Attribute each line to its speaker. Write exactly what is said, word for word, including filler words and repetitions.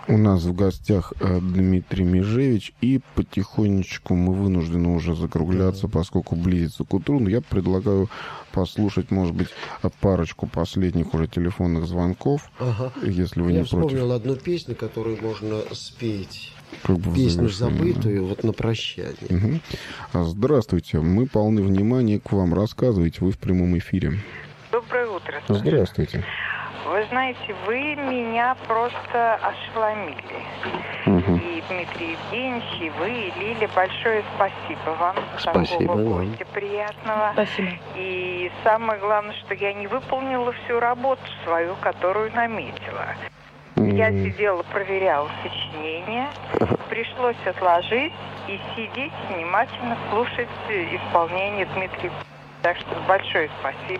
Speaker 1: У нас в гостях э, Дмитрий Межевич, и потихонечку мы вынуждены уже закругляться, поскольку близится к утру. Но я предлагаю послушать, может быть, парочку последних уже телефонных звонков,
Speaker 2: Ага.
Speaker 1: если вы
Speaker 2: я
Speaker 1: не против.
Speaker 2: Я вспомнил одну песню, которую можно спеть.
Speaker 1: Как бы
Speaker 2: песню забытую, вот на прощание.
Speaker 1: Угу. Здравствуйте, мы полны внимания к вам. Рассказывайте, вы в прямом эфире.
Speaker 3: Доброе утро.
Speaker 1: Здравствуйте.
Speaker 3: Вы знаете, вы меня просто ошеломили.
Speaker 1: Угу.
Speaker 3: И Дмитрий Евгеньевич, и вы, и Лиля, большое спасибо вам.
Speaker 2: Спасибо
Speaker 3: Такого
Speaker 2: вам.
Speaker 3: гостя приятного.
Speaker 4: Спасибо.
Speaker 3: И самое главное, что я не выполнила всю работу свою, которую наметила. Я сидела, проверяла сочинение, пришлось отложить и сидеть, внимательно слушать исполнение Дмитрия. Так что большое спасибо.